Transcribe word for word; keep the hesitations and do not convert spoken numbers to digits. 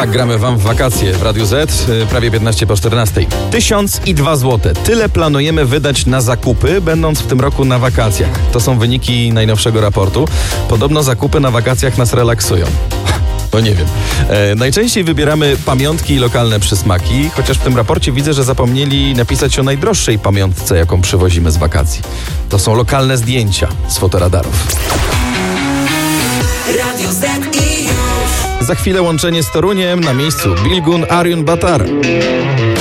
Tak, gramy wam w wakacje w Radiu Z, prawie piętnaście po czternastej. Tysiąc i dwa złote. Tyle planujemy wydać na zakupy, będąc w tym roku na wakacjach. To są wyniki najnowszego raportu. Podobno zakupy na wakacjach nas relaksują. To nie wiem. E, najczęściej wybieramy pamiątki i lokalne przysmaki, chociaż w tym raporcie widzę, że zapomnieli napisać o najdroższej pamiątce, jaką przywozimy z wakacji. To są lokalne zdjęcia z fotoradarów. Radio Z i już. Za chwilę łączenie z Toruniem, na miejscu Bilgun Arjun Batar.